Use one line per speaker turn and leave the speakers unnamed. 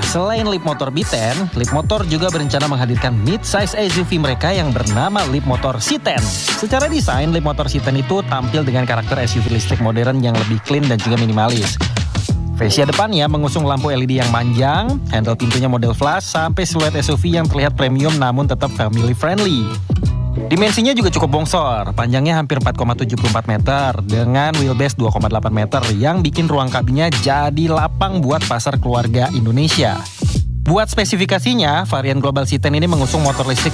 Selain Leapmotor B10, Leapmotor juga berencana menghadirkan mid-size SUV mereka yang bernama Leapmotor C10. Secara desain, Leapmotor C10 itu tampil dengan karakter SUV listrik modern yang lebih clean dan juga minimalis. Fascia depannya mengusung lampu LED yang panjang, handle pintunya model flash, sampai siluet SUV yang terlihat premium namun tetap family friendly. Dimensinya juga cukup bongsor, panjangnya hampir 4,74 meter dengan wheelbase 2,8 meter yang bikin ruang kabinnya jadi lapang buat pasar keluarga Indonesia. Buat spesifikasinya, varian Global C10 ini mengusung motor listrik